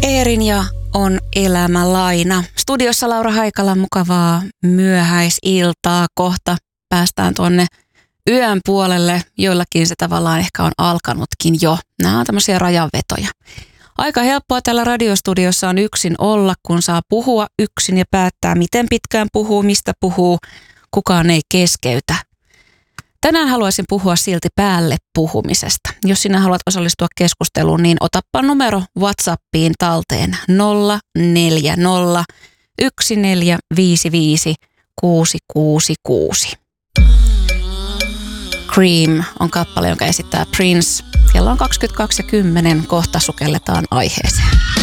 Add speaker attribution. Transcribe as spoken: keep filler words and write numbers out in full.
Speaker 1: Eerin ja on elämä laina. Studiossa Laura Haikala, mukavaa myöhäisiltaa. Kohta päästään tuonne yön puolelle. Joillakin se tavallaan ehkä on alkanutkin jo. Nämä on tämmöisiä rajanvetoja. Aika helppoa täällä radiostudiossa on yksin olla, kun saa puhua yksin ja päättää, miten pitkään puhuu, mistä puhuu. Kukaan ei keskeytä. Tänään haluaisin puhua silti päälle puhumisesta. Jos sinä haluat osallistua keskusteluun, niin otappa numero WhatsAppiin talteen nolla neljä nolla yksi neljä viisi viisi kuusi kuusi kuusi. Cream on kappale, jonka esittää Prince. Kello on kaksikymmentäkaksi ja kymmenen, kohta sukelletaan aiheeseen.